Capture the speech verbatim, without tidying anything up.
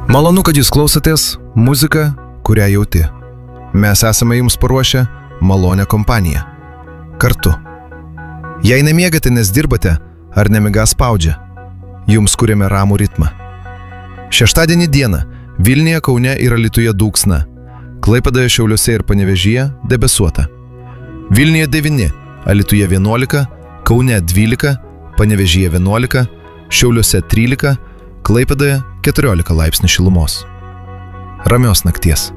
Malonu, kad jūs klausotės muziką, kurią jauti. Mes esame jums paruošę malonę kompaniją. Kartu. Jei nemiegate, nes dirbate, ar nemiga spaudžia, jums kuriame ramų ritmą. Šeštadienį dieną Vilniuje, Kaune ir Alytuje dūksna, Klaipėdoje, Šiauliuose ir Panevėžyje debesuota. Vilniuje devyni, Alytuje vienuolika, Kaune dvylika, Panevėžyje vienuolika, Šiauliuose trylika, Klaipėdoje keturiolika laipsnių šilumos. Ramios nakties.